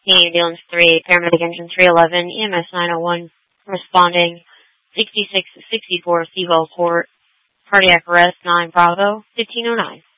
Hey, ambulance 3, paramedic engine 311, EMS 901, responding 6664 Seawell Court, cardiac arrest 9 Bravo, 1509.